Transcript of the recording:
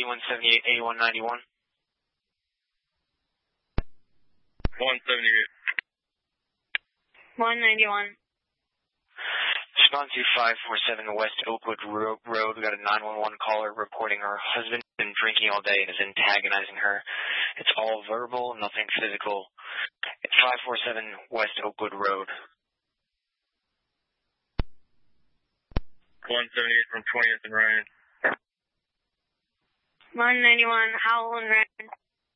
8178, 8191. 178. 191. Respond to 547 West Oakwood Road. We got a 911 caller reporting her husband has been drinking all day and is antagonizing her. It's all verbal, nothing physical. It's 547 West Oakwood Road. 178 from 20th and Ryan. 191, Howell and Ryan.